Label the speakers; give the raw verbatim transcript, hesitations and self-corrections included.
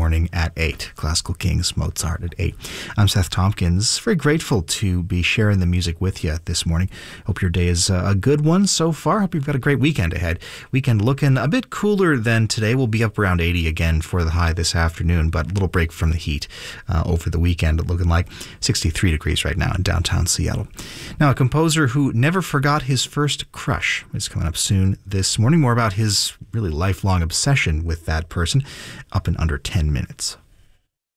Speaker 1: morning at eight. Classical Kings, Mozart at eight. I'm Seth Tompkins. Very grateful to be sharing the music with you this morning. Hope your day is a good one so far. Hope you've got a great weekend ahead. Weekend looking a bit cooler than today. We'll be up around eighty again for the high this afternoon, but a little break from the heat uh, over the weekend. Looking like sixty-three degrees right now in downtown Seattle. Now, a composer who never forgot his first crush is coming up soon this morning. More about his really lifelong obsession with that person up in under ten minutes.